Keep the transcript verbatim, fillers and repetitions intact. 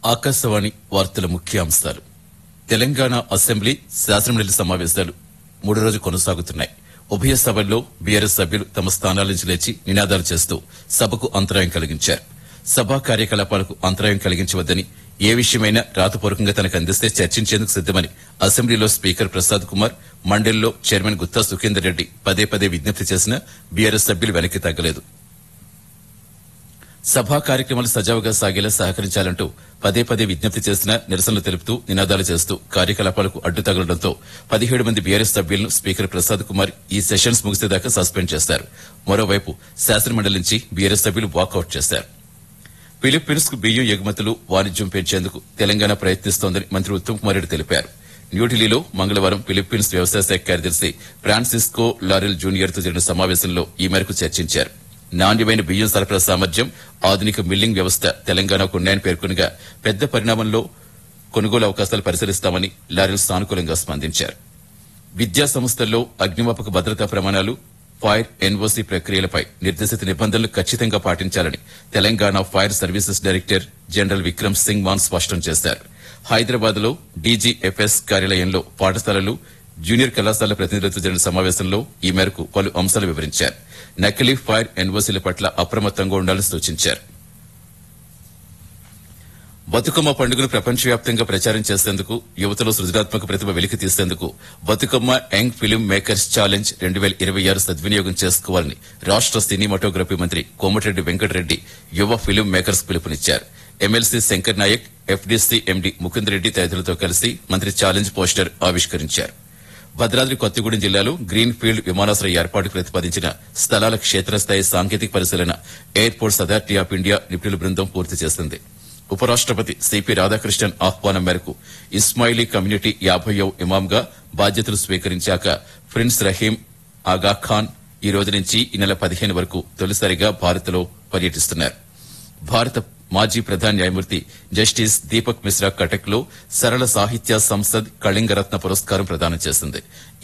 ఆకాశవాణి వార్తల ముఖ్యాంశాలు. తెలంగాణ అసెంబ్లీ శాసనమండలి సమావేశాలు మూడో రోజు కొనసాగుతున్నాయి. ఉభయ సభల్లో బీఆర్ఎస్ సభ్యులు తమ స్థానాల నుంచి లేచి నినాదాలు చేస్తూ సభకు అంతరాయం కలిగించారు. సభా కార్యకలాపాలకు అంతరాయం కలిగించవద్దని, ఏ విషయమైనా రాతపూర్వకంగా తనకు అందిస్తే చర్చించేందుకు సిద్దమని అసెంబ్లీలో స్పీకర్ ప్రసాద్ కుమార్, మండలిలో చైర్మన్ గుత్తా సుఖేందర్ రెడ్డి పదే పదే విజ్ఞప్తి చేసినా బీఆర్ఎస్ సభ్యులు వెనక్కి తగ్గలేదు. సభా కార్యక్రమాలు సజావుగా సాగేలా సహకరించాలంటూ పదే పదే విజ్ఞప్తి చేసినా నిరసనలు తెలుపుతూ నినాదాలు చేస్తూ కార్యకలాపాలకు అడ్డు తగలడంతో పదిహేడు మంది బీఆర్ఎస్ సభ్యులను స్పీకర్ ప్రసాద్ కుమార్ ఈ సెషన్స్ ముగిసేదాకా సస్పెండ్ చేశారు. మరోవైపు శాసనమండలి నుంచి బీఆర్ఎస్ సభ్యులు వాకౌట్ చేశారు. ఫిలిప్పీన్స్ కు బియ్యం ఎగుమతులు వాణిజ్యం పెంచేందుకు తెలంగాణ ప్రయత్నిస్తోందని మంత్రి ఉత్తమ్ కుమార్ రెడ్డి తెలిపారు. న్యూఢిల్లీలో మంగళవారం ఫిలిప్పీన్స్ వ్యవసాయ శాఖ కార్యదర్శి ఫ్రాన్సిస్కో లారెల్ జూనియర్ తో జరిగిన సమావేశంలో ఈ మేరకు చర్చించారు. నాణ్యమైన బియ్యం సరఫరా సామర్థ్యం, ఆధునిక మిల్లింగ్ వ్యవస్థ తెలంగాణకు ఉన్నాయని పేర్కొనగా పెద్ద పరిణామంలో కొనుగోలు అవకాశాలు పరిశీలిస్తామని లారెల్ సానుకూలంగా స్పందించారు. విద్యా సంస్థల్లో అగ్నిమాపక భద్రతా ప్రమాణాలు, ఫైర్ ఎన్ఓసీ ప్రక్రియలపై నిర్దేశిత నిబంధనలు ఖచ్చితంగా పాటించాలని Telangana fire services director general Vikram Singh Maan స్పష్టం చేశారు. హైదరాబాద్ లో డీజీఎఫ్ఎస్ కార్యాలయంలో పాఠశాలలు, జూనియర్ కళాశాల ప్రతినిధులతో జరిగిన సమావేశంలో ఈ మేరకు పలు అంశాలు వివరించారు. నకిలీ ఫైర్ ఎన్ఓసీల పట్ల అప్రమత్తంగా ఉండాలని సూచించారు. బతుకమ్మ పండుగను ప్రపంచవ్యాప్తంగా ప్రచారం చేసేందుకు, యువతలో సృజనాత్మక ప్రతిభ వెలికి తీసేందుకు Bathukamma young film makers challenge రెండు వేల ఇరవై ఆరు సద్వినియోగం చేసుకోవాలని రాష్ట సినిమాటోగ్రఫీ మంత్రి కోమటిరెడ్డి వెంకటరెడ్డి యువ ఫిల్మ్ మేకర్స్ పిలుపునిచ్చారు. MLC Shankar Naik, FDC MD Mukund Reddy తదితరులతో కలిసి మంత్రి ఛాలెంజ్ పోస్టర్ ఆవిష్కరించారు. భద్రాద్రి కొత్తగూడెం జిల్లాలో గ్రీన్ ఫీల్డ్ విమానాశ్రయ ఏర్పాటుకు ప్రతిపాదించిన స్థలాల క్షేత్రస్థాయి సాంకేతిక పరిశీలన ఎయిర్పోర్ట్స్ అథారిటీ ఆఫ్ ఇండియా నిపుణుల బృందం పూర్తి చేసింది. ఉపరాష్టపతి సిపి రాధాకృష్ణన్ ఆహ్వానం మేరకు ఇస్మాయిలీ కమ్యూనిటీ యాభైవ ఇమాంగా బాధ్యతలు స్వీకరించాక ప్రిన్స్ రహీం ఆగా ఖాన్ ఈ రోజు నుంచి ఈ నెల పదిహేను వరకు తొలిసారిగా భారత్ లో పర్యటిస్తున్నారు. భారత మాజీ ప్రధాన న్యాయమూర్తి జస్టిస్ దీపక్ మిశ్రా కటక్ లో సరళ సాహిత్య సంసద్ కళింగరత్న పురస్కారం ప్రదానం చేసింది.